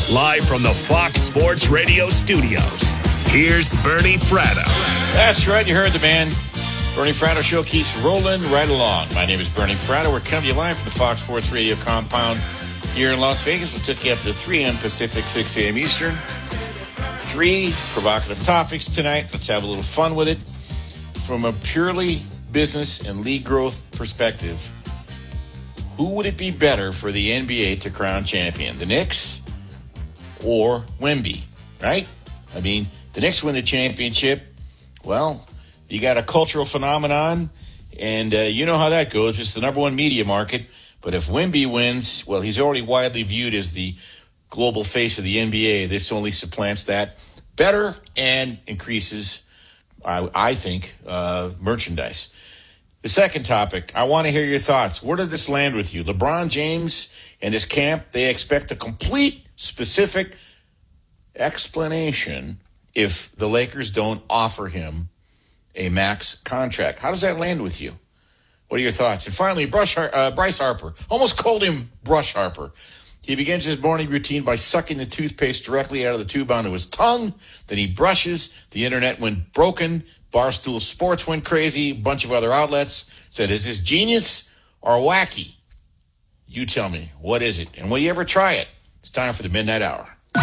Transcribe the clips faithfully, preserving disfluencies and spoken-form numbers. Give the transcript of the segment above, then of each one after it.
Live from the Fox Sports Radio studios, here's Bernie Fratto. That's right, you heard the man. Bernie Fratto Show keeps rolling right along. My name is Bernie Fratto. We're coming to you live from the Fox Sports Radio compound here in Las Vegas. We took you up to three a.m. Pacific, six a.m. Eastern. Three provocative topics tonight. Let's have a little fun with it. From a purely business and league growth perspective, who would it be better for the N B A to crown champion? The Knicks or Wemby, right? I mean, the Knicks win the championship. Well, you got a cultural phenomenon, and uh, you know how that goes. It's the number one media market. But if Wemby wins, well, he's already widely viewed as the global face of the N B A. This only supplants that better and increases, I, I think, uh, merchandise. The second topic, I want to hear your thoughts. Where did this land with you? LeBron James and his camp, they expect a complete, specific explanation if the Lakers don't offer him a max contract. How does that land with you? What are your thoughts? And finally, Brush, uh, Bryce Harper. Almost called him Brush Harper. He begins his morning routine by sucking the toothpaste directly out of the tube onto his tongue. Then he brushes. The internet went broken. Barstool Sports went crazy. A bunch of other outlets said, is this genius or wacky? You tell me. What is it? And will you ever try it? It's time for the Midnight Hour.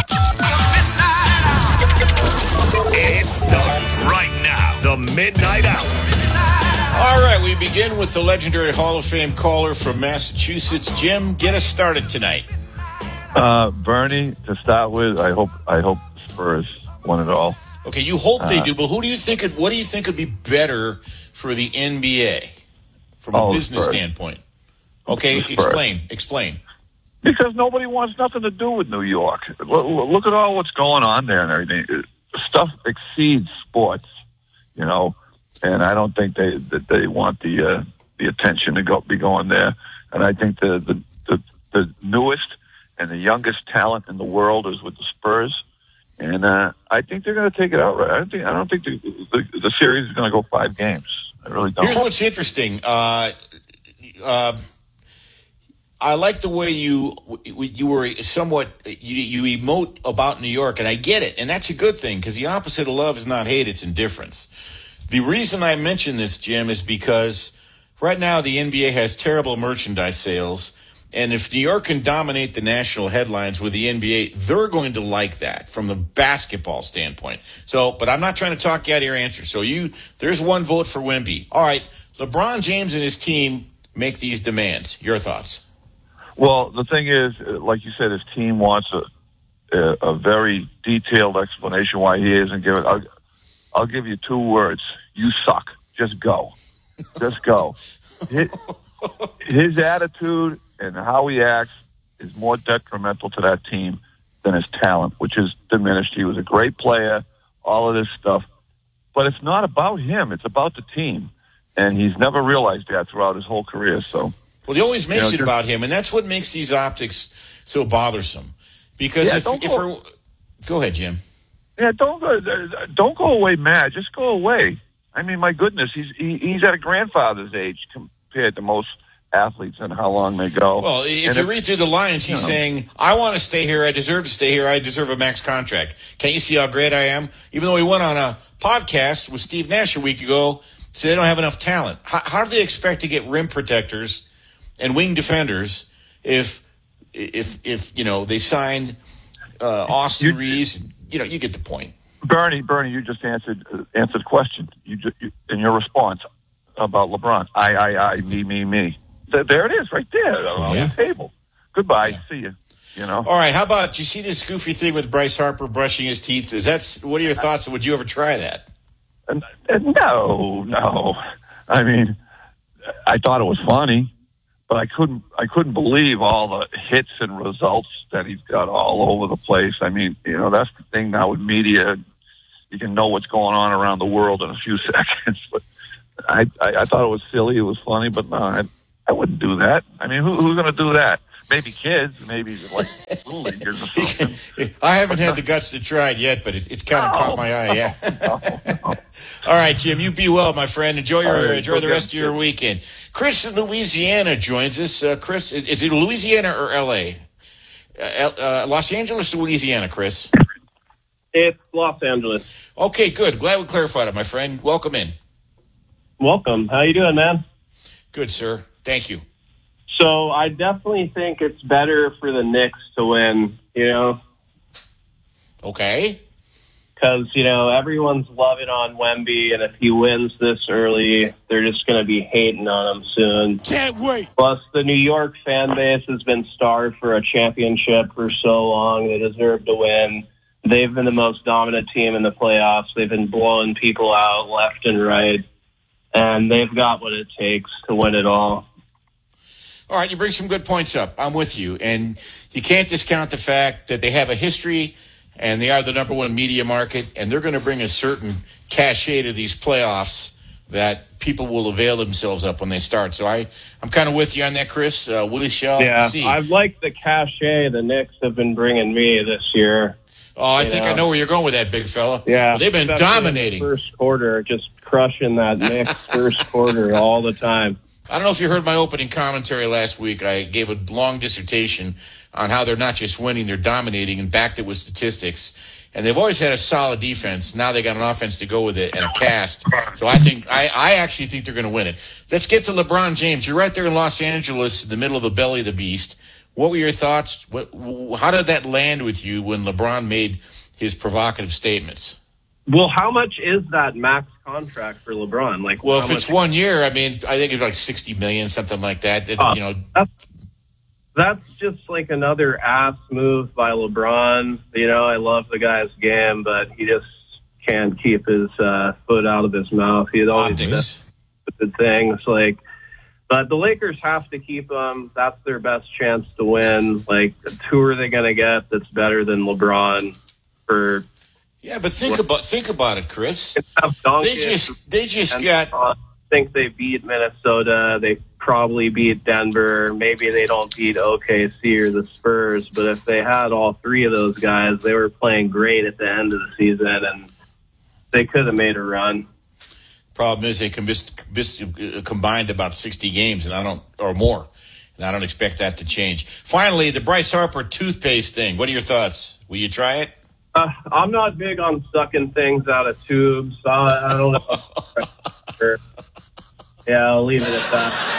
It starts right now. The Midnight Hour. All right, we begin with the legendary Hall of Fame caller from Massachusetts. Jim, get us started tonight. Uh, Bernie, to start with, I hope I hope Spurs won it all. Okay, you hope uh, they do, but who do you think? It, what do you think would be better for the N B A from a oh, business Spurs. standpoint? Okay, explain. Explain. Because nobody wants nothing to do with New York. Look at all what's going on there and everything. Stuff exceeds sports, you know, and I don't think they that they want the uh, the attention to go be going there. And I think the the, the the newest and the youngest talent in the world is with the Spurs, and uh, I think they're going to take it outright. I don't think I don't think the the, the series is going to go five games. I really don't. Here's what's interesting. Uh, uh, I like the way you you were somewhat you, you emote about New York, and I get it, and that's a good thing because the opposite of love is not hate; it's indifference. The reason I mention this, Jim, is because right now the N B A has terrible merchandise sales, and if New York can dominate the national headlines with the N B A, they're going to like that from the basketball standpoint. So, but I'm not trying to talk you out of your answer. So you, there's one vote for Wemby. All right, LeBron James and his team make these demands. Your thoughts? Well, the thing is, like you said, his team wants a a, a very detailed explanation why he isn't giving. I'll, I'll give you two words: you suck. Just go, just go. His, his attitude and how he acts is more detrimental to that team than his talent, which is diminished. He was a great player, all of this stuff, but it's not about him. It's about the team, and he's never realized that throughout his whole career. So. Well, he always makes you know, it about him, and that's what makes these optics so bothersome. Because yeah, if, if go, we're... Go ahead, Jim. Yeah, don't go, don't go away mad. Just go away. I mean, my goodness, he's he, he's at a grandfather's age compared to most athletes and how long they go. Well, if and you if, read through the lines, he's you know, saying, I want to stay here. I deserve to stay here. I deserve a max contract. Can't you see how great I am? Even though he went on a podcast with Steve Nash a week ago, said they don't have enough talent. How, how do they expect to get rim protectors and wing defenders if if if you know they signed uh, Austin you, Reeves? You know, you get the point. Bernie, Bernie, you just answered uh, answered the question. You, just, you in your response about LeBron. I, I, I, me, me, me. There it is, right there on yeah. the table. Goodbye. Yeah. See you. You know. All right. How about? Do you see this goofy thing with Bryce Harper brushing his teeth? Is that what are your thoughts? Would you ever try that? Uh, no, no. I mean, I thought it was funny. But I couldn't, I couldn't believe all the hits and results that he's got all over the place. I mean, you know, that's the thing now with media. You can know what's going on around the world in a few seconds. But I, I, I thought it was silly. It was funny, but no, I, I wouldn't do that. I mean, who, who's going to do that? Maybe kids, maybe like little leaguers or something. I haven't had the guts to try it yet, but it, it's kind of no, caught my eye. Yeah. No, no. All right, Jim, you be well, my friend. Enjoy your right, enjoy the rest of your weekend. Chris in Louisiana joins us. Uh, Chris, is it Louisiana or L A? Uh, uh, Los Angeles or Louisiana, Chris? It's Los Angeles. Okay, good. Glad we clarified it, my friend. Welcome in. Welcome. How you doing, man? Good, sir. Thank you. So I definitely think it's better for the Knicks to win, you know, Okay. because, you know, everyone's loving on Wemby, and if he wins this early, they're just going to be hating on him soon. Can't wait. Plus, the New York fan base has been starved for a championship for so long. They deserve to win. They've been the most dominant team in the playoffs. They've been blowing people out left and right, and they've got what it takes to win it all. All right, you bring some good points up. I'm with you. And you can't discount the fact that they have a history and they are the number one media market, and they're going to bring a certain cachet to these playoffs that people will avail themselves up when they start. So I, I'm kind of with you on that, Chris. Uh, we shall Yeah, see. I've liked the cachet the Knicks have been bringing me this year. Oh, I you think know. I know where you're going with that, big fella. Yeah, Well, they've been especially in the dominating. first quarter, just crushing that Knicks first quarter all the time. I don't know if you heard my opening commentary last week. I gave a long dissertation on how they're not just winning, they're dominating, and backed it with statistics. And they've always had a solid defense. Now they got an offense to go with it and a cast. So I think I, I actually think they're going to win it. Let's get to LeBron James. You're right there in Los Angeles, in the middle of the belly of the beast. What were your thoughts? What, how did that land with you when LeBron made his provocative statements? Well, how much is that max contract for LeBron? Like, Well, how if it's much- one year, I mean, I think it's like sixty million, something like that. It, Uh, you know, that's, that's just like another ass move by LeBron. You know, I love the guy's game, but he just can't keep his uh, foot out of his mouth. He's always optics. the things like. But the Lakers have to keep him. That's their best chance to win. Like, who are they going to get that's better than LeBron for? Yeah, but think about think about it, Chris. Have Doncic They just they just and, got uh, think they beat Minnesota. They probably beat Denver. Maybe they don't beat O K C or the Spurs. But if they had all three of those guys, they were playing great at the end of the season, and they could have made a run. problem is they com- bis- combined about sixty games, and I don't or more, and I don't expect that to change. Finally, the Bryce Harper toothpaste thing. What are your thoughts? Will you try it? Uh, I'm not big on sucking things out of tubes. So I, I don't know. Yeah, I'll leave it at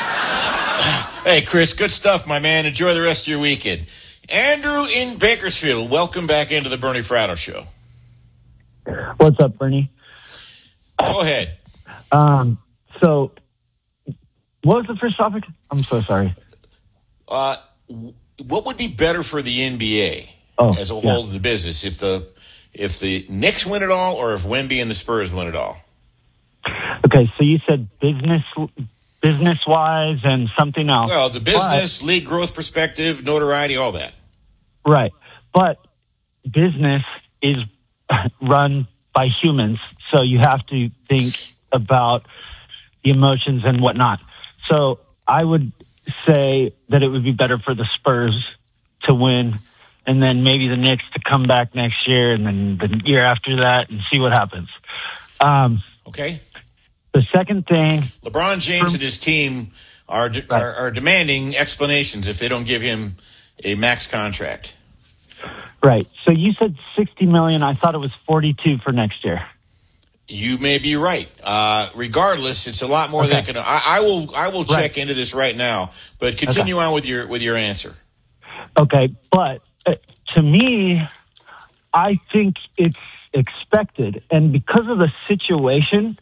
that. Hey, Chris, good stuff, my man. Enjoy the rest of your weekend. Andrew in Bakersfield, welcome back into the Bernie Fratto Show. What's up, Bernie? Go ahead. Um, so, what was the first topic? I'm so sorry. Uh, what would be better for the N B A Oh, as a yeah. whole of the business if the if the Knicks win it all, or if Wemby and the Spurs win it all? Okay, so you said business, business wise, and something else. Well, the business, league growth perspective, notoriety, all that. But, right, but business is run by humans, so you have to think about the emotions and whatnot. So I would say that it would be better for the Spurs to win, and then maybe the Knicks to come back next year, and then the year after that, and see what happens. Um, Okay. the second thing, LeBron James and his team are, de- Right. are are demanding explanations if they don't give him a max contract. right? So you said sixty million. I thought it was forty-two for next year. You may be right. Uh, regardless, it's a lot more Okay. than can. I, I will. I will check Right. into this right now. But continue on with your with your answer. Okay, but uh, to me, I think it's expected, and because of the situation,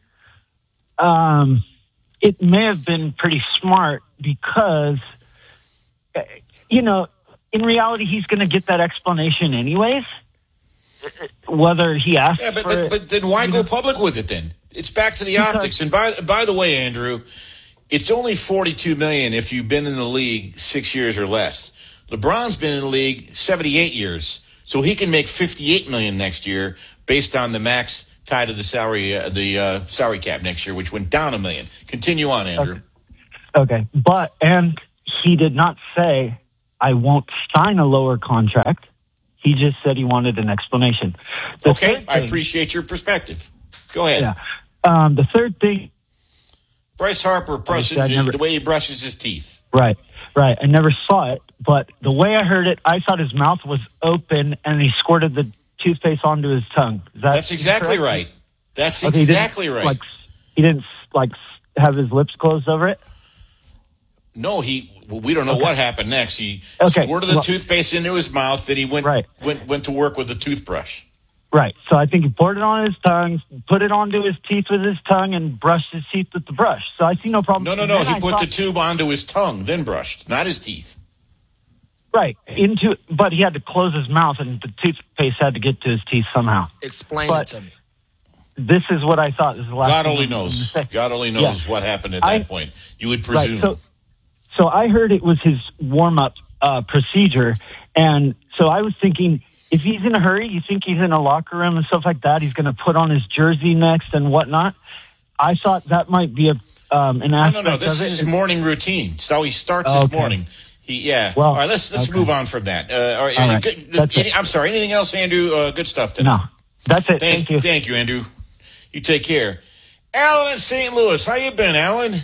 um, it may have been pretty smart because, uh, you know, in reality, he's going to get that explanation anyways, uh, whether he asks Yeah, but for but, it. but then why go public with it? Then it's back to the Because- optics. And by by the way, Andrew, it's only forty-two million if you've been in the league six years or less. LeBron's been in the league seventy-eight years, so he can make fifty-eight million next year based on the max tied to the salary uh, the uh, salary cap next year, which went down a million. Continue on, Andrew. Okay, but and he did not say I won't sign a lower contract. He just said he wanted an explanation. The Okay, third I thing- appreciate your perspective. Go ahead. Yeah. Um, the third thing, Bryce Harper brushes I never- the way he brushes his teeth. right? Right. I never saw it, but the way I heard it, I thought his mouth was open and he squirted the toothpaste onto his tongue. Is that That's exactly correct? right. That's Okay, exactly he didn't, right. Like, he didn't like have his lips closed over it. No, he. Well, we don't know Okay. what happened next. He Okay, squirted the well- toothpaste into his mouth. Then he went Right. went went to work with the toothbrush. Right. So I think he poured it on his tongue, put it onto his teeth with his tongue, and brushed his teeth with the brush. So I see no problem. No, no, And no. then He I put thought- the tube onto his tongue, then brushed, not his teeth. right into, but he had to close his mouth, and the toothpaste had to get to his teeth somehow. Explain But- it to me. This is what I thought. This is the last God thing only I'm gonna knows. say. God only knows Yeah. what happened at that I- point. You would Right. presume. So, so I heard it was his warm up uh, procedure, and so I was thinking, if he's in a hurry, you think he's in a locker room and stuff like that, he's going to put on his jersey next and whatnot. I thought that might be a um, an no, aspect no, no. This of is it. his morning routine. It's how he starts Oh, his okay. morning. He, yeah. Well, all right. Let's let's okay. move on from that. Uh, all right. All right. Good- That's any- it. I'm sorry. Anything else, Andrew? Uh, good stuff today. No, that's it. Thank, Thank you. Thank you, Andrew. You take care. Alan in Saint Louis. How you been, Alan?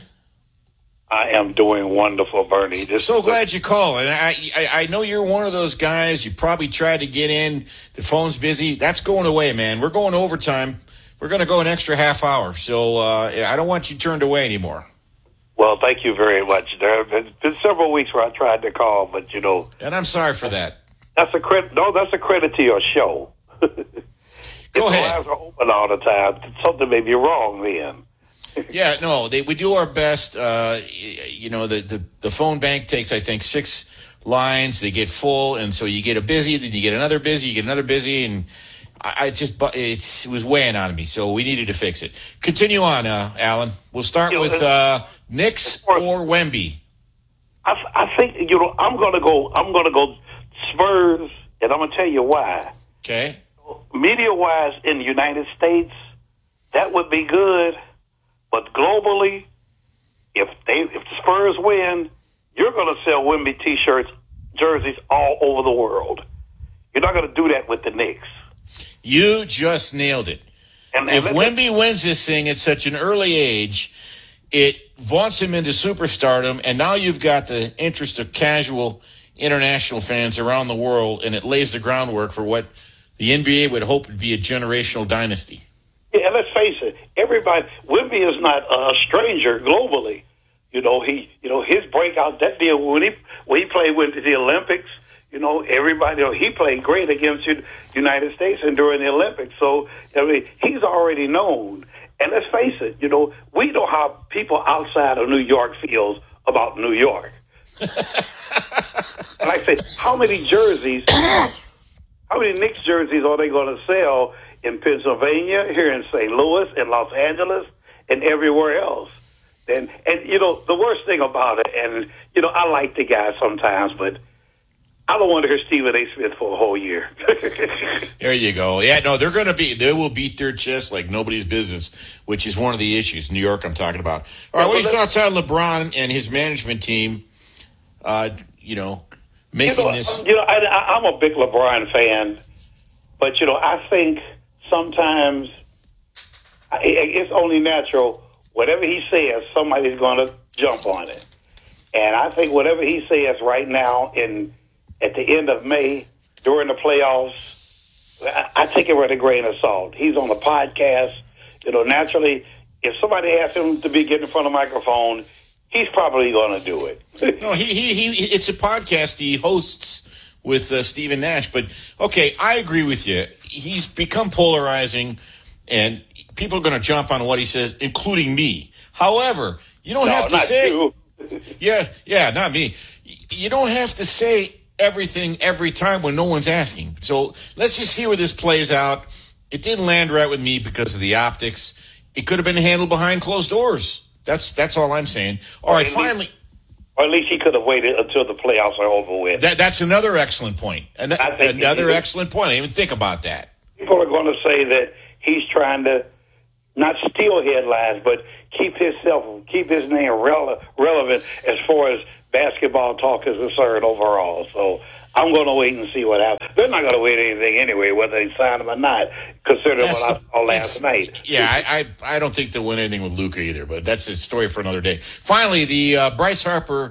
I am doing wonderful, Bernie. This So glad you called. And I, I, I know you're one of those guys. You probably tried to get in. The phone's busy. That's going away, man. We're going overtime. We're going to go an extra half hour. So uh, I don't want you turned away anymore. Well, thank you very much. There have been, been several weeks where I tried to call, but you know, And I'm sorry for that. that's a credit. No, that's a credit to your show. Go if the ahead. lines are open all the time, something may be wrong then. Yeah, no, they, we do our best. Uh, y- you know, the, the, the phone bank takes, I think, six lines. They get full, and so you get a busy, then you get another busy, you get another busy, and I, I just bu- it's, it was weighing on me, so we needed to fix it. Continue on, uh, Alan. We'll start You know, with uh, Knicks or Wemby. I, I think you know I'm going to go. I'm going to go Spurs, and I'm going to tell you why. Okay? Media-wise, in the United States, that would be good. But globally, if they if the Spurs win, you're going to sell Wemby T-shirts, jerseys all over the world. You're not going to do that with the Knicks. You just nailed it. And, and If let me- Wemby wins this thing at such an early age, it vaunts him into superstardom, and now you've got the interest of casual international fans around the world, and it lays the groundwork for what the N B A would hope would be a generational dynasty. Yeah, and let's face it, everybody, Wemby is not a stranger globally. You know, he, you know, his breakout, that deal when he when he played with the Olympics, you know, everybody, you know, he played great against the United States and during the Olympics. So, I mean, he's already known. And let's face it, you know, we know how people outside of New York feels about New York. Like I say, how many jerseys, how many Knicks jerseys are they going to sell in Pennsylvania, here in Saint Louis, in Los Angeles, and everywhere else? And, and you know, the worst thing about it, and, you know, I like the guy sometimes, but I don't want to hear Stephen A. Smith for a whole year. There you go. Yeah, no, they're going to be, they will beat their chest like nobody's business, which is one of the issues. New York, I'm talking about. All right, what are your thoughts on LeBron and his management team, uh, you know, making you know, this? You know, I, I, I'm a big LeBron fan, but, you know, I think sometimes I, it's only natural. Whatever he says, somebody's going to jump on it. And I think whatever he says right now in at the end of May during the playoffs, I, I take it with a grain of salt. He's on a podcast. You know, naturally, if somebody asks him to be getting in front of a microphone, he's probably going to do it. No, he, he, he, it's a podcast he hosts with uh, Stephen Nash. But, okay, I agree with you. He's become polarizing, and people are going to jump on what he says, including me. However, you don't No, have to not say... you. Yeah, yeah, not me. You don't have to say everything every time when no one's asking. So let's just see where this plays out. It didn't land right with me because of the optics. It could have been handled behind closed doors. That's that's all I'm saying. All right, at least- finally... Or at least he could have waited until the playoffs are over with. That, that's another excellent point. An- I think another he- excellent point. I didn't even think about that. People are going to say that he's trying to not steal headlines, but keep himself, keep his name rele- relevant as far as basketball talk is concerned overall. So I'm going to wait and see what happens. They're not going to wait anything anyway, whether they sign him or not, considering That's what I the- saw last it's- night. Yeah, I, I I don't think they'll win anything with Luka either, but that's a story for another day. Finally, the uh, Bryce Harper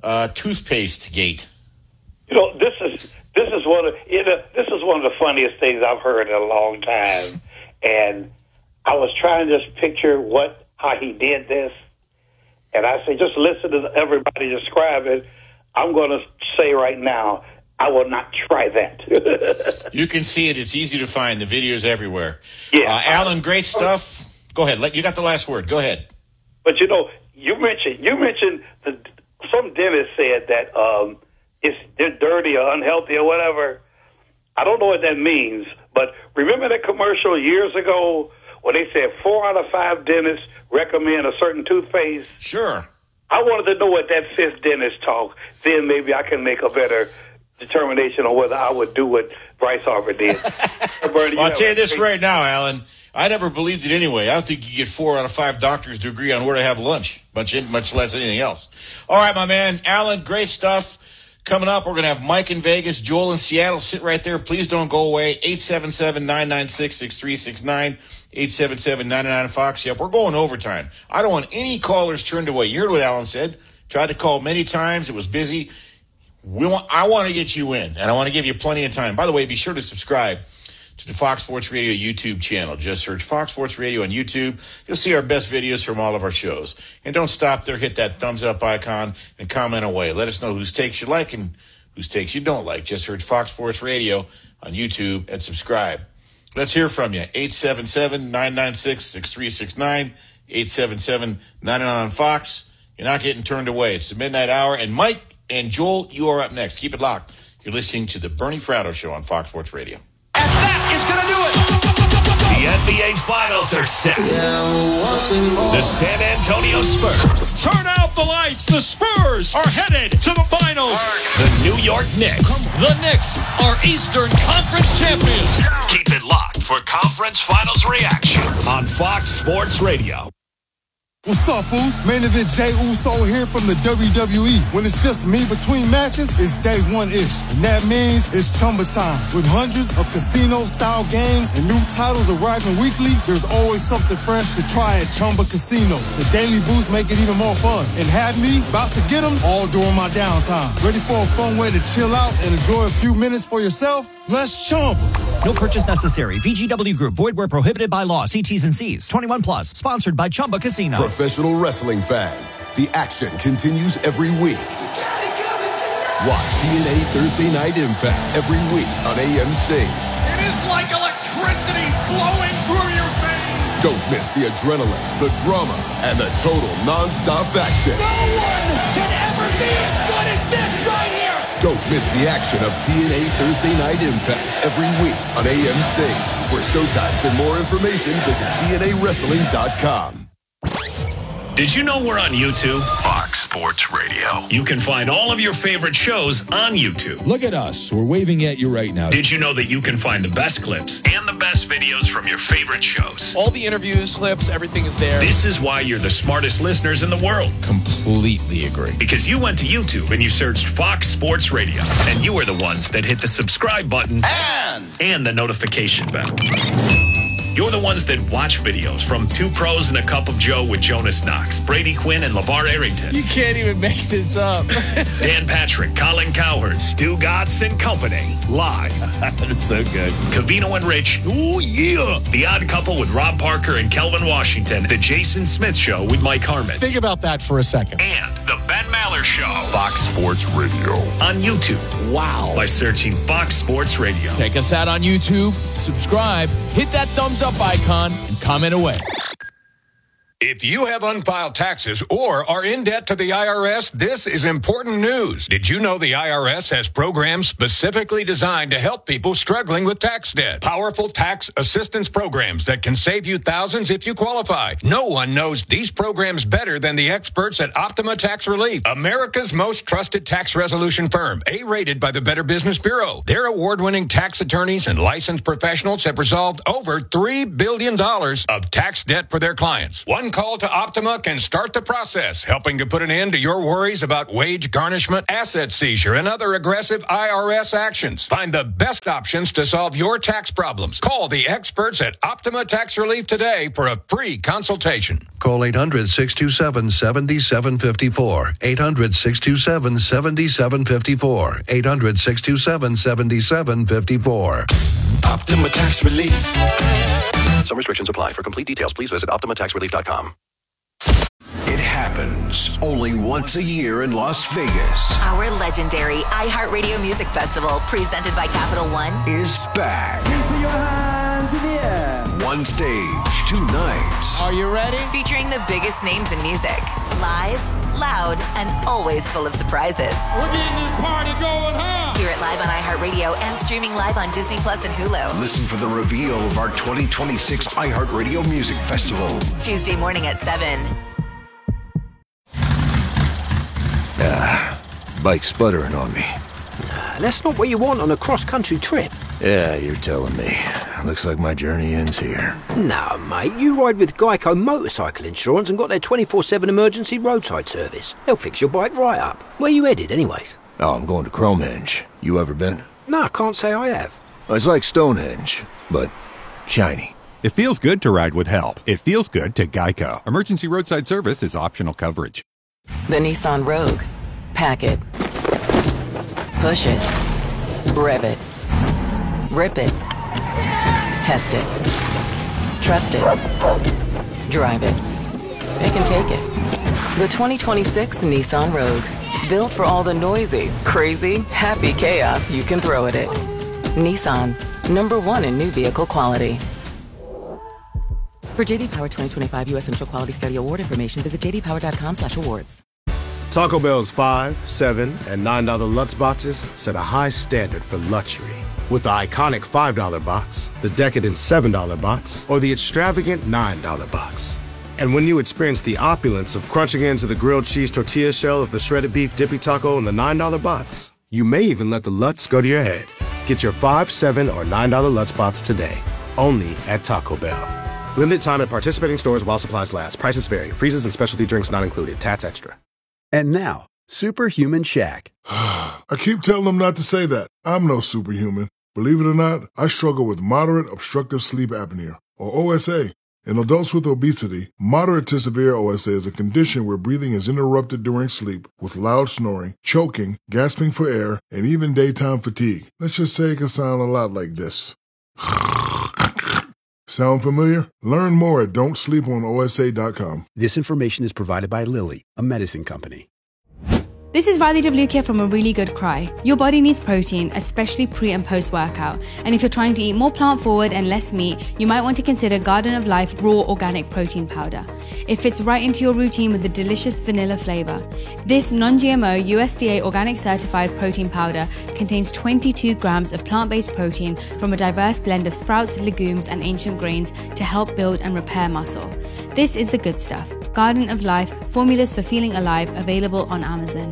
uh, toothpaste gate. You know, this is this is one of you know, this is one of the funniest things I've heard in a long time, and I was trying to just picture what how he did this, and I say just listen to everybody describe it. I'm going to say right now, I will not try that. You can see it; it's easy to find. The video's everywhere. Yeah, uh, Alan, great stuff. Go ahead. Let, you got the last word. Go ahead. But you know, you mentioned you mentioned the, some dentist said that. Um, It's they're dirty or unhealthy or whatever. I don't know what that means, but remember that commercial years ago where they said four out of five dentists recommend a certain toothpaste? Sure. I wanted to know what that fifth dentist talk. Then maybe I can make a better determination on whether I would do what Bryce Harper did. Bernie, I'll tell you this right now, Alan. I never believed it anyway. I don't think you get four out of five doctors to agree on where to have lunch, much much less anything else. All right, my man. Alan, great stuff. Coming up, we're going to have Mike in Vegas, Joel in Seattle. Sit right there. Please don't go away. eight seven seven, nine nine six, six three six nine, eight seven seven, nine nine Fox. Yep, we're going overtime. I don't want any callers turned away. You heard what Alan said. Tried to call many times. It was busy. We want, I want to get you in, and I want to give you plenty of time. By the way, be sure to subscribe to the Fox Sports Radio YouTube channel. Just search Fox Sports Radio on YouTube. You'll see our best videos from all of our shows. And don't stop there. Hit that thumbs up icon and comment away. Let us know whose takes you like and whose takes you don't like. Just search Fox Sports Radio on YouTube and subscribe. Let's hear from you. eight seven seven, nine nine six, six three six nine, eight seven seven, nine nine nine Fox. You're not getting turned away. It's the midnight hour. And Mike and Joel, you are up next. Keep it locked. You're listening to the Bernie Fratto Show on Fox Sports Radio. And that is going to do it. The N B A Finals are set. The San Antonio Spurs. Turn out the lights. The Spurs are headed to the finals. The New York Knicks. The Knicks are Eastern Conference champions. Keep it locked for Conference Finals reactions on Fox Sports Radio. What's up, Foos? Main event Jey Uso here from the W W E. When it's just me between matches, it's day one-ish. And that means it's Chumba time. With hundreds of casino-style games and new titles arriving weekly, there's always something fresh to try at Chumba Casino. The daily boosts make it even more fun. And have me about to get them all during my downtime. Ready for a fun way to chill out and enjoy a few minutes for yourself? Let's Chumba. No purchase necessary. V G W Group. Void where prohibited by law. See T's and C's. twenty-one plus. Sponsored by Chumba Casino. Professional wrestling fans, the action continues every week. Watch T N A Thursday Night Impact every week on A M C. It is like electricity flowing through your veins. Don't miss the adrenaline, the drama, and the total non-stop action. No one can ever be as good as this right here. Don't miss the action of T N A Thursday Night Impact every week on A M C. For showtimes and more information, visit T N A wrestling dot com. Did you know we're on YouTube? Fox Sports Radio. You can find all of your favorite shows on YouTube. Look at us. We're waving at you right now. Did you know that you can find the best clips and the best videos from your favorite shows? All the interviews, clips, everything is there. This is why you're the smartest listeners in the world. Completely agree. Because you went to YouTube and you searched Fox Sports Radio. And you were the ones that hit the subscribe button And, and the notification bell. You're the ones that watch videos from Two Pros and a Cup of Joe with Jonas Knox, Brady Quinn, and LeVar Arrington. You can't even make this up. Dan Patrick, Colin Cowherd, Stu Gatz, and company. Live. That's so good. Cavino and Rich. Ooh, yeah. The Odd Couple with Rob Parker and Kelvin Washington. The Jason Smith Show with Mike Harmon. Think about that for a second. And the Ben Maller Show. Fox Sports Radio. On YouTube. Wow. By searching Fox Sports Radio. Check us out on YouTube. Subscribe. Hit that thumbs up icon and comment away. If you have unfiled taxes or are in debt to the I R S, this is important news. Did you know the I R S has programs specifically designed to help people struggling with tax debt? Powerful tax assistance programs that can save you thousands if you qualify. No one knows these programs better than the experts at Optima Tax Relief, America's most trusted tax resolution firm, A-rated by the Better Business Bureau. Their award-winning tax attorneys and licensed professionals have resolved over three billion dollars of tax debt for their clients. One call to Optima can start the process, helping to put an end to your worries about wage garnishment, asset seizure, and other aggressive I R S actions. Find the best options to solve your tax problems. Call the experts at Optima Tax Relief today for a free consultation. Call eight hundred, six two seven, seven seven five four. eight hundred, six two seven, seven seven five four. eight hundred, six two seven, seven seven five four. Optima Tax Relief. Some restrictions apply. For complete details, please visit optima tax relief dot com. It happens only once a year in Las Vegas. Our legendary iHeartRadio Music Festival, presented by Capital One, is back. Please put your hands in the air. One stage, two nights. Are you ready? Featuring the biggest names in music. Live, loud, and always full of surprises. We're getting this party going, huh? Hear it live on iHeartRadio and streaming live on Disney Plus and Hulu. Listen for the reveal of our twenty twenty-six iHeartRadio Music Festival. Tuesday morning at seven. Ah, bike's sputtering on me. Nah, that's not what you want on a cross-country trip. Yeah, you're telling me. Looks like my journey ends here. No, mate, you ride with Geico Motorcycle Insurance and got their twenty-four seven emergency roadside service. They'll fix your bike right up. Where you headed, anyways? Oh, I'm going to Cromenge. You ever been? No, I can't say I have. It's like Stonehenge, but shiny. It feels good to ride with help. It feels good to Geico. Emergency roadside service is optional coverage. The Nissan Rogue. Pack it. Push it. Rev it. Rip it. Test it. Trust it. Drive it. It can take it. The twenty twenty-six Nissan Rogue. Built for all the noisy, crazy, happy chaos you can throw at it. Nissan. Number one in new vehicle quality. For J D Power twenty twenty-five U S Central Quality Study Award information, visit j d power dot com slash awards. Taco Bell's five, seven, and nine dollar Lutz boxes set a high standard for luxury. With the iconic five dollar box, the decadent seven dollar box, or the extravagant nine dollar box. And when you experience the opulence of crunching into the grilled cheese tortilla shell of the shredded beef dippy taco in the nine dollar box, you may even let the Lutz go to your head. Get your five, seven, or nine dollar Lutz box today, only at Taco Bell. Limited time at participating stores while supplies last. Prices vary. Freezes and specialty drinks not included. Tats extra. And now, Superhuman Shaq. I keep telling them not to say that. I'm no superhuman. Believe it or not, I struggle with moderate obstructive sleep apnea, or O S A. In adults with obesity, moderate to severe O S A is a condition where breathing is interrupted during sleep with loud snoring, choking, gasping for air, and even daytime fatigue. Let's just say it can sound a lot like this. Sound familiar? Learn more at don't sleep on O S A dot com. This information is provided by Lilly, a medicine company. This is Riley Devluke here from A Really Good Cry. Your body needs protein, especially pre and post workout. And if you're trying to eat more plant forward and less meat, you might want to consider Garden of Life Raw Organic Protein Powder. It fits right into your routine with a delicious vanilla flavor. This non-G M O U S D A organic certified protein powder contains twenty-two grams of plant-based protein from a diverse blend of sprouts, legumes, and ancient grains to help build and repair muscle. This is the good stuff. Garden of Life, formulas for feeling alive, available on Amazon.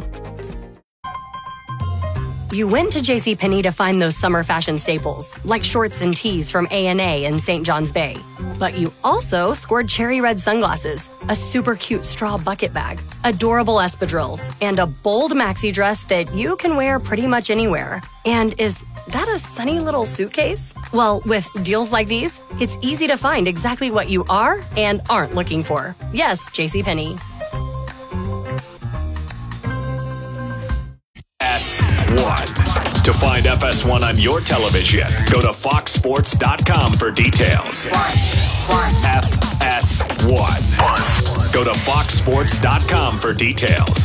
You went to JCPenney to find those summer fashion staples, like shorts and tees from A and A in Saint John's Bay. But you also scored cherry red sunglasses, a super cute straw bucket bag, adorable espadrilles, and a bold maxi dress that you can wear pretty much anywhere. And is that a sunny little suitcase? Well, with deals like these, it's easy to find exactly what you are and aren't looking for. Yes, JCPenney. F S one. To find F S one on your television, go to fox sports dot com for details. F S one. Go to fox sports dot com for details.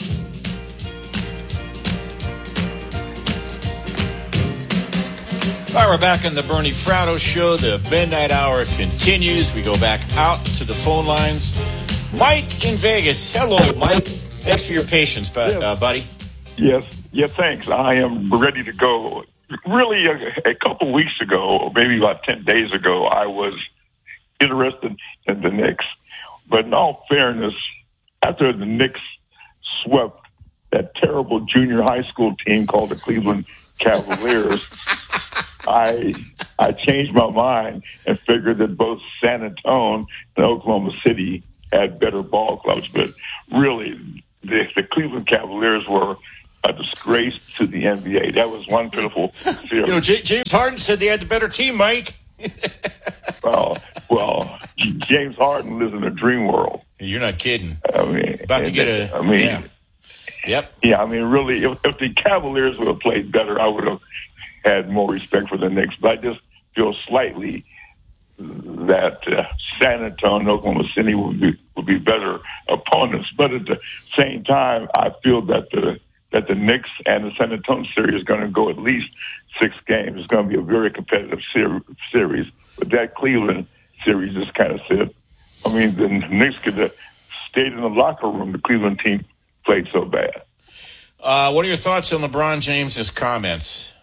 All right, we're back on the Bernie Fratto Show. The midnight hour continues. We go back out to the phone lines. Mike in Vegas. Hello, Mike. Thanks for your patience, uh, buddy. Yes, yeah, thanks. I am ready to go. Really, a, a couple weeks ago, or maybe about ten days ago, I was interested in the Knicks. But in all fairness, after the Knicks swept that terrible junior high school team called the Cleveland Cavaliers, I I changed my mind and figured that both San Antonio and Oklahoma City had better ball clubs. But really, the, the Cleveland Cavaliers were a disgrace to the N B A. That was one pitiful series. You know, J- James Harden said they had the better team, Mike. well, well, James Harden lives in a dream world. You're not kidding. I mean, about to get a. I mean, yeah. Yep. Yeah, I mean, really, if, if the Cavaliers would have played better, I would have had more respect for the Knicks. But I just feel slightly that uh, San Antonio, Oklahoma City would be would be better opponents. But at the same time, I feel that the that the Knicks and the San Antonio series is going to go at least six games. It's going to be a very competitive ser- series. But that Cleveland series just kind of said, I mean, the Knicks could have stayed in the locker room. The Cleveland team played so bad. Uh, what are your thoughts on LeBron James's comments?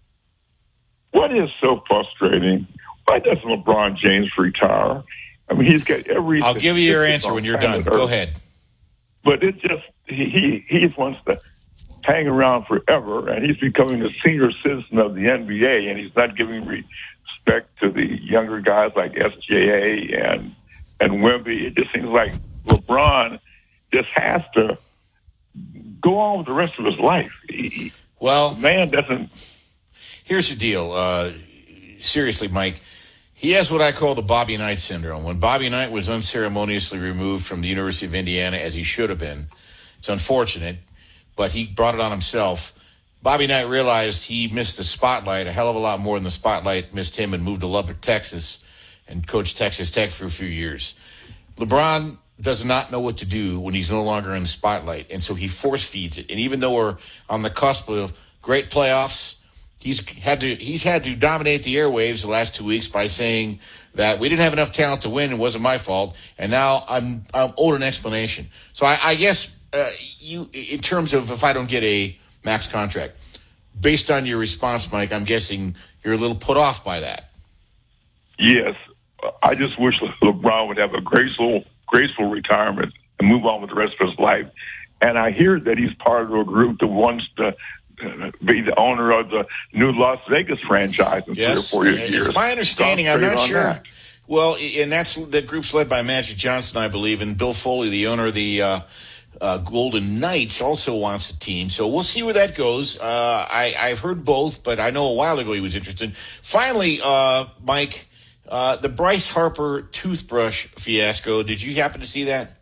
What is so frustrating? Why doesn't LeBron James retire? I mean, he's got every. I'll give you your answer when you're done. Go ahead. But it just he he just wants to hang around forever, and he's becoming a senior citizen of the N B A, and he's not giving respect to the younger guys like S J A and and Wemby. It just seems like LeBron just has to go on with the rest of his life. He, well, man doesn't. Here's the deal. Uh, seriously, Mike, he has what I call the Bobby Knight syndrome. When Bobby Knight was unceremoniously removed from the University of Indiana, as he should have been, it's unfortunate, but he brought it on himself. Bobby Knight realized he missed the spotlight a hell of a lot more than the spotlight missed him, and moved to Lubbock, Texas, and coached Texas Tech for a few years. LeBron does not know what to do when he's no longer in the spotlight, and so he force feeds it. And even though we're on the cusp of great playoffs, he's had to he's had to dominate the airwaves the last two weeks by saying that we didn't have enough talent to win, it wasn't my fault, and now I'm I'm owed an explanation. So I, I guess uh, you, in terms of if I don't get a max contract, based on your response, Mike, I'm guessing you're a little put off by that. Yes, I just wish LeBron would have a graceful. graceful retirement and move on with the rest of his life. And I hear that he's part of a group that wants to uh, be the owner of the new Las Vegas franchise in yes, three or four years. It's my understanding. I'm not sure. That. Well, and that's the group's led by Magic Johnson, I believe, and Bill Foley, the owner of the uh, uh, Golden Knights, also wants a team. So we'll see where that goes. Uh, I, I've heard both, but I know a while ago he was interested. Finally, uh, Mike, Uh, the Bryce Harper toothbrush fiasco, did you happen to see that?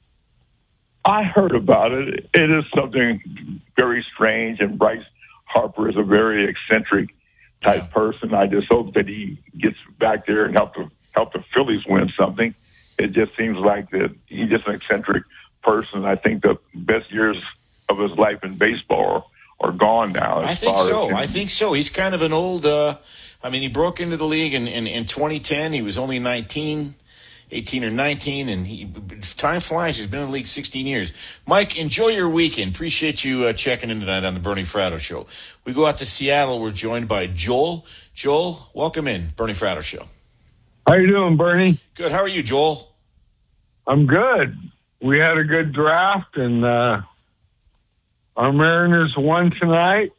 I heard about it. It is something very strange, and Bryce Harper is a very eccentric type yeah. person. I just hope that he gets back there and help the, help the Phillies win something. It just seems like that he's just an eccentric person. I think the best years of his life in baseball are, are gone now. I think so. As, I think so. He's kind of an old... Uh, I mean, he broke into the league in, in, in twenty ten. He was only nineteen, eighteen or nineteen, and he, time flies. He's been in the league sixteen years. Mike, enjoy your weekend. Appreciate you uh, checking in tonight on the Bernie Fratto Show. We go out to Seattle. We're joined by Joel. Joel, welcome in, Bernie Fratto Show. How you doing, Bernie? Good. How are you, Joel? I'm good. We had a good draft, and uh, our Mariners won tonight.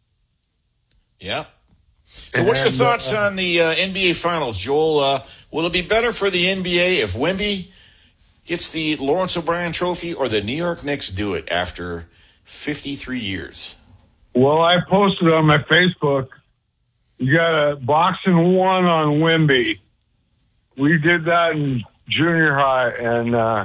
Yeah. So what are your and, thoughts uh, on the uh, N B A Finals, Joel? Uh, will it be better for the N B A if Wemby gets the Lawrence O'Brien Trophy, or the New York Knicks do it after fifty-three years? Well, I posted on my Facebook, you got a boxing one on Wemby. We did that in junior high, and uh,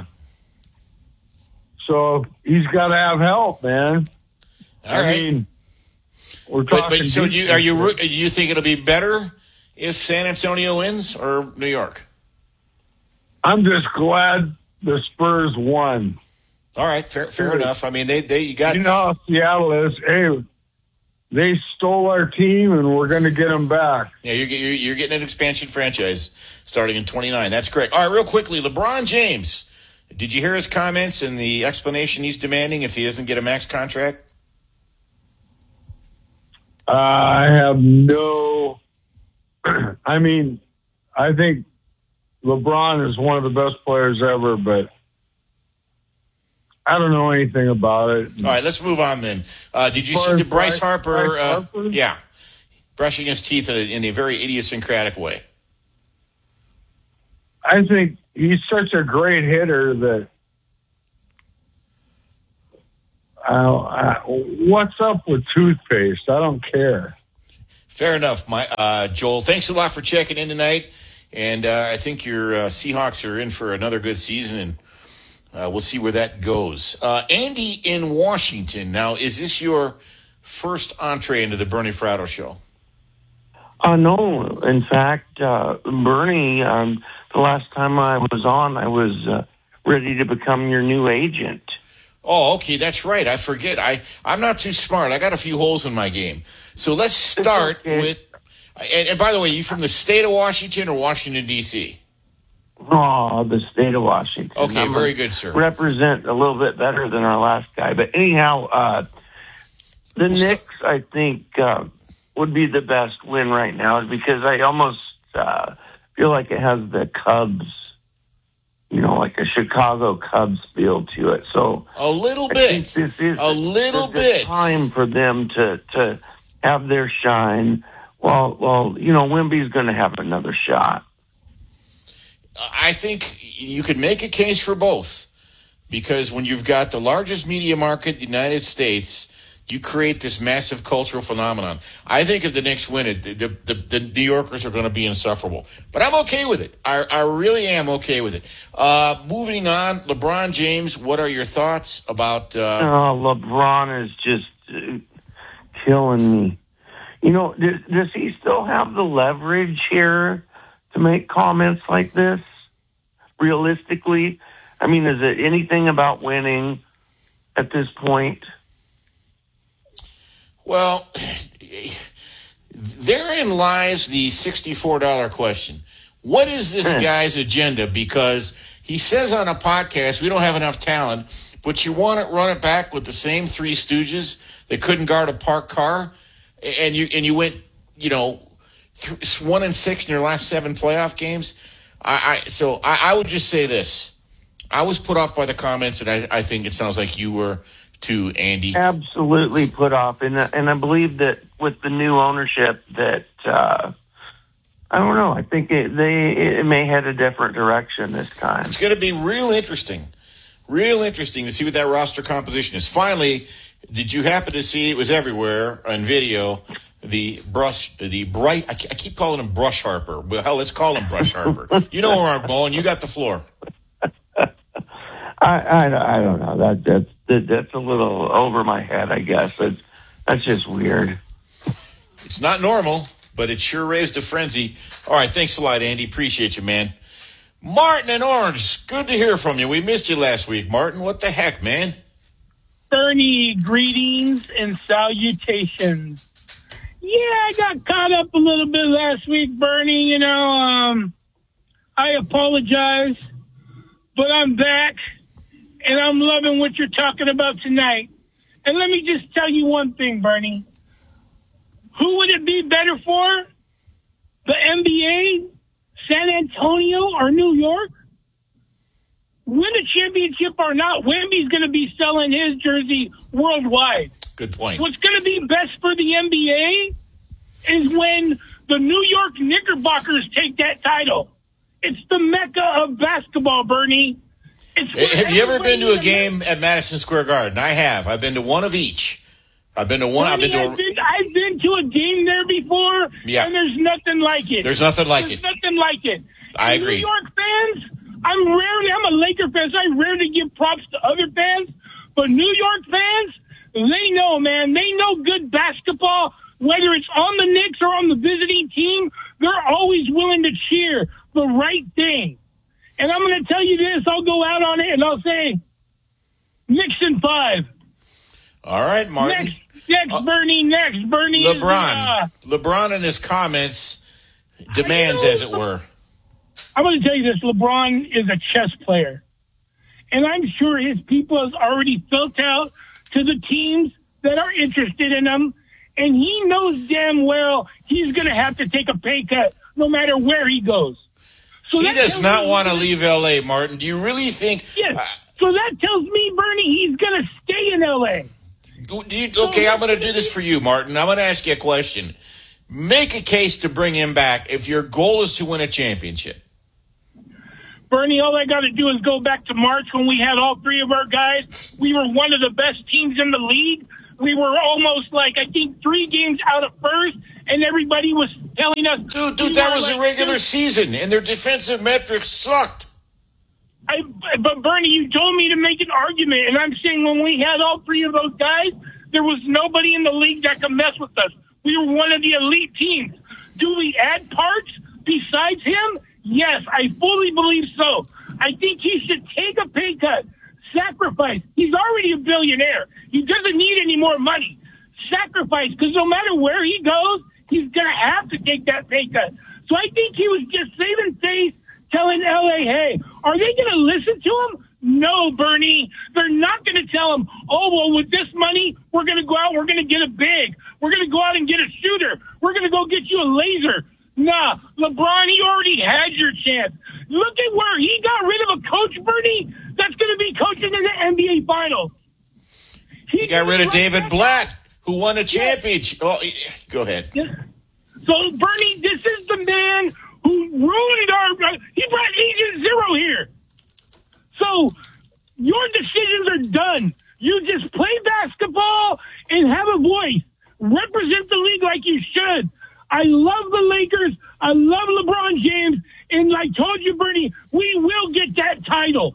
so he's got to have help, man. All I right. mean, We're but, but so you, are you do you think it'll be better if San Antonio wins or New York? I'm just glad the Spurs won. All right, fair fair enough. I mean, they they you got you know how Seattle is. Hey, they stole our team, and we're going to get them back. Yeah, you're, you're you're getting an expansion franchise starting in twenty-nine. That's great. All right, real quickly, LeBron James. Did you hear his comments and the explanation he's demanding if he doesn't get a max contract? Uh, I have no, I mean, I think LeBron is one of the best players ever, but I don't know anything about it. All right, let's move on then. Uh, did you see the Bryce, Bryce Harper? Bryce Harper? Uh, yeah, brushing his teeth in a, in a very idiosyncratic way. I think he's such a great hitter that uh, uh, what's up with toothpaste? I don't care. Fair enough, my uh, Joel. Thanks a lot for checking in tonight. And uh, I think your uh, Seahawks are in for another good season, and uh, we'll see where that goes. Uh, Andy in Washington. Now, is this your first entree into the Bernie Fratto show? Uh, no. In fact, uh, Bernie, um, the last time I was on, I was uh, ready to become your new agent. Oh, okay, that's right. I forget. I, I'm not too smart. I got a few holes in my game. So let's start okay. with... And, and by the way, you from the state of Washington or Washington, D C? Oh, the state of Washington. Okay, I'm very good, sir. Represent a little bit better than our last guy. But anyhow, uh, the Knicks, I think, uh, would be the best win right now because I almost uh, feel like it has the Cubs, you know, like a Chicago Cubs feel to it. So a little I bit, think this is a little the bit time for them to, to have their shine. Well, well, you know, Wemby's going to have another shot. I think you could make a case for both because when you've got the largest media market in the United States, you create this massive cultural phenomenon. I think if the Knicks win it, the, the, the New Yorkers are going to be insufferable. But I'm okay with it. I, I really am okay with it. Uh, moving on, LeBron James, what are your thoughts about... Uh... Oh, LeBron is just uh, killing me. You know, does, does he still have the leverage here to make comments like this? Realistically, I mean, is it anything about winning at this point? Well, therein lies the sixty-four dollars question. What is this guy's agenda? Because he says on a podcast, we don't have enough talent, but you want to run it back with the same three stooges that couldn't guard a parked car? And you and you went, you know, th- one and six in your last seven playoff games. I, I so I, I would just say this: I was put off by the comments, and I, I think it sounds like you were too, Andy. Absolutely put off, and and I believe that with the new ownership, that uh, I don't know. I think it, they it may head a different direction this time. It's going to be real interesting, real interesting to see what that roster composition is. Finally. Did you happen to see, it was everywhere on video, the brush, the bright, I keep calling him Brush Harper. Well, hell, let's call him Brush Harper. You know where I'm going. You got the floor. I, I, I don't know. That, that's, that, that's a little over my head, I guess. That's, that's just weird. It's not normal, but it sure raised a frenzy. All right, thanks a lot, Andy. Appreciate you, man. Martin and Orange, good to hear from you. We missed you last week, Martin. What the heck, man? Bernie, greetings and salutations. Yeah, I got caught up a little bit last week, Bernie. You know, um, I apologize, but I'm back, and I'm loving what you're talking about tonight. And let me just tell you one thing, Bernie. Who would it be better for? The N B A, San Antonio, or New York? Win a championship or not, Wemby's going to be selling his jersey worldwide. Good point. What's going to be best for the N B A is when the New York Knickerbockers take that title. It's the mecca of basketball, Bernie. It's have you ever been to a game at Madison Square Garden? I have. I've been to one of each. I've been to one. Bernie, I've been to. A, I've, been, I've been to a game there before, yeah. and there's nothing like it. There's nothing like there's it. Nothing like it. I and agree. New York fans. I'm rarely, I'm a Laker fan, so I rarely give props to other fans. But New York fans, they know, man. They know good basketball, whether it's on the Knicks or on the visiting team. They're always willing to cheer the right thing. And I'm going to tell you this. I'll go out on it, and I'll say, Knicks in five. All right, Martin. Next, next uh, Bernie, next. Bernie LeBron. Is, uh, LeBron in his comments demands, as it were. I'm going to tell you this. LeBron is a chess player. And I'm sure his people has already felt out to the teams that are interested in him. And he knows damn well he's going to have to take a pay cut no matter where he goes. So he does not want to leave L A, Martin. Do you really think... Yes. Uh, so that tells me, Bernie, he's going to stay in L A. Do you, okay, so I'm going to do this for you, Martin. I'm going to ask you a question. Make a case to bring him back if your goal is to win a championship. Bernie, all I got to do is go back to March when we had all three of our guys. We were one of the best teams in the league. We were almost like, I think, three games out of first, and everybody was telling us... Dude, dude, that was like, a regular season, and their defensive metrics sucked. I, but, Bernie, you told me to make an argument, and I'm saying when we had all three of those guys, there was nobody in the league that could mess with us. We were one of the elite teams. Do we add parts besides him? Yes, I fully believe so. I think he should take a pay cut, sacrifice. He's already a billionaire. He doesn't need any more money. Sacrifice, because no matter where he goes, he's going to have to take that pay cut. So I think he was just saving face, telling L A, hey, are they going to listen to him? No, Bernie. They're not going to tell him, oh, well, with this money, we're going to go out, we're going to get a big. We're going to go out and get a shooter. We're going to go get you a laser. Nah, LeBron, you already had your chance. Look at where he got rid of a coach, Bernie, that's going to be coaching in the N B A Finals. He, he got rid of David Blatt, who won a championship. Oh, go ahead. So, Bernie, this is the man who ruined our... He brought Agent Zero here. So, your decisions are done. You just play basketball and have a voice. Represent the league like you should. I love the Lakers. I love LeBron James. And I told you, Bernie, we will get that title.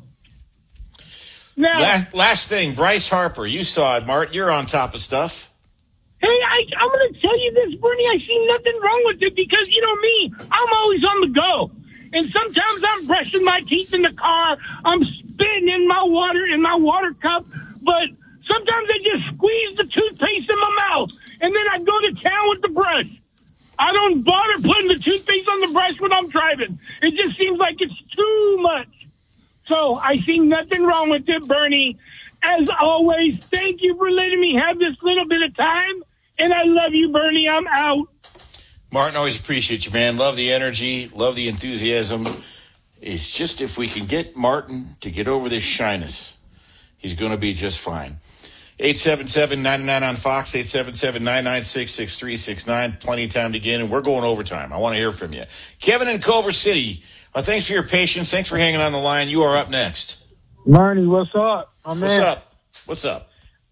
Now, last, last thing, Bryce Harper. You saw it, Mart. You're on top of stuff. Hey, I, I'm going to tell you this, Bernie. I see nothing wrong with it because, you know me, I'm always on the go. And sometimes I'm brushing my teeth in the car. I'm spitting in my water, in my water cup. But sometimes I just squeeze the toothpaste in my mouth. And then I go to town with the brush. I don't bother putting the toothpaste on the brush when I'm driving. It just seems like it's too much. So I see nothing wrong with it, Bernie. As always, thank you for letting me have this little bit of time. And I love you, Bernie. I'm out. Martin, always appreciate you, man. Love the energy. Love the enthusiasm. It's just if we can get Martin to get over this shyness, he's going to be just fine. eight seven seven, nine nine on Fox, eight seven seven, nine nine six, six three six nine. Plenty of time to get in, and we're going overtime. I want to hear from you. Kevin in Culver City, uh, thanks for your patience. Thanks for hanging on the line. You are up next. Marnie, what's up? My man. What's up? What's up?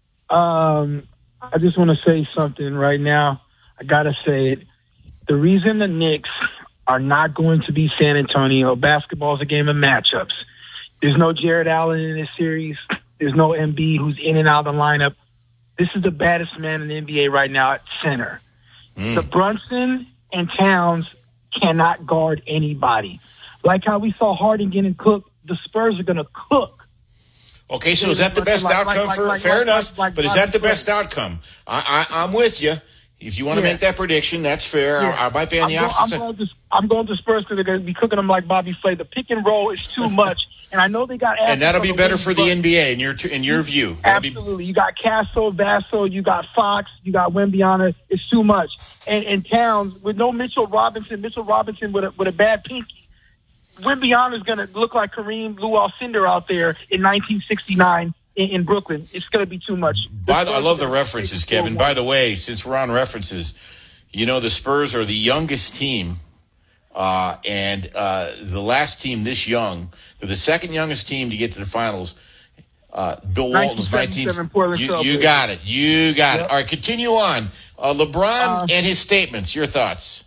Um, I just want to say something right now. I got to say it. The reason the Knicks are not going to beat San Antonio, basketball is a game of matchups. There's no Jared Allen in this series. There's no M B who's in and out of the lineup. This is the baddest man in the N B A right now at center. Mm. The Brunson and Towns cannot guard anybody. Like how we saw Harden getting cooked, the Spurs are going to cook. Okay, so is that the best like, outcome like, for like, fair like, enough? like, like, but is that the best outcome? I, I, I'm with you. If you want to yeah. make that prediction, that's fair. Yeah. I, I might be on the I'm opposite go, I'm side. going, to, I'm going to Spurs because they're going to be cooking them like Bobby Flay. The pick and roll is too much, and I know they got. And that'll be better wing, for the N B A in your in your view. That'll absolutely, be... you got Castle, Vassell, you got Fox, you got Wembyana. It's too much, and, and Towns with no Mitchell Robinson. Mitchell Robinson with a, with a bad pinky. Wembyana is going to look like Kareem Lou-Alcindor out there in nineteen sixty-nine. In, in Brooklyn. It's going to be too much. By the, I love the references, Kevin. By the way, since we're on references, you know the Spurs are the youngest team, uh, and uh, the last team this young. They're the second youngest team to get to the finals. Uh, Bill Walton's nineteen. You, you got it. You got yep. it. All right, continue on. Uh, LeBron uh, and his statements. Your thoughts?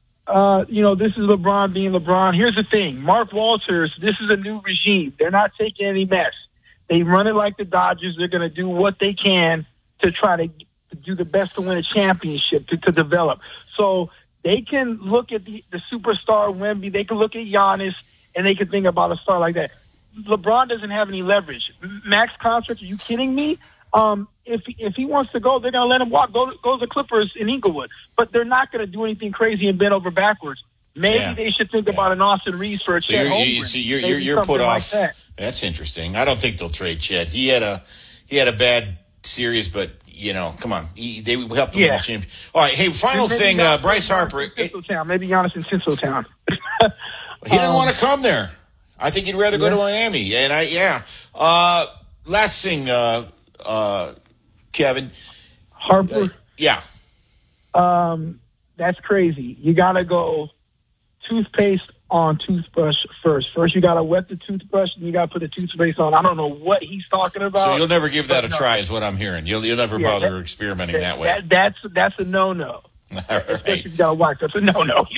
Uh, you know, this is LeBron being LeBron. Here's the thing. Mark Walters, this is a new regime. They're not taking any mess. They run it like the Dodgers. They're going to do what they can to try to, to do the best to win a championship, to, to develop. So they can look at the, the superstar Wemby. They can look at Giannis, and they can think about a star like that. LeBron doesn't have any leverage. Max contract, are you kidding me? Um, if if he wants to go, they're going to let him walk. Go, go to the Clippers in Inglewood. But they're not going to do anything crazy and bend over backwards. Maybe yeah. they should think yeah. about an Austin Reeves for a so Chet you're, Holmgren. you, so you're, you're, you're put off. Like that. That's interesting. I don't think they'll trade Chet. He had a he had a bad series, but you know, come on, he, they helped him yeah. win a championship. All right, hey, final maybe thing, uh, Bryce Harper. Tinseltown. Maybe Giannis in Tinseltown. He didn't um, want to come there. I think he'd rather yeah. go to Miami. And I, yeah. Uh, last thing, uh, uh, Kevin Harper. Uh, yeah. Um, that's crazy. You got to go toothpaste on toothbrush first. First, you got to wet the toothbrush, and you got to put the toothpaste on. I don't know what he's talking about. So you'll never give that a no. try, is what I'm hearing. You'll you'll never Yeah, bother that- experimenting that, that way. That, that's that's a no no. All right. Especially if you got to wax. That's a no no.